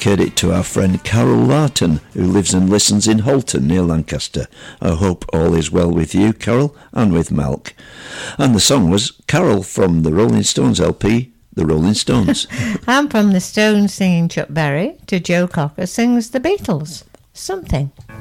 dedicate it to our friend Carol Larton, who lives and listens in Holton near Lancaster. I hope all is well with you, Carol, and with Malk. And the song was Carol from the Rolling Stones LP, The Rolling Stones. And from the Stones singing Chuck Berry to Joe Cocker sings the Beatles, Something.